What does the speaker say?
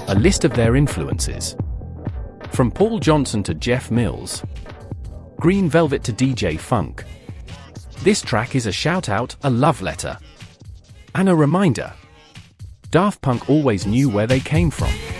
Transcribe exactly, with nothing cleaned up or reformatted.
A list of their influences. From Paul Johnson to Jeff Mills. Green Velvet to D J Funk. This track is a shout-out, a love letter. And a reminder. Daft Punk always knew where they came from.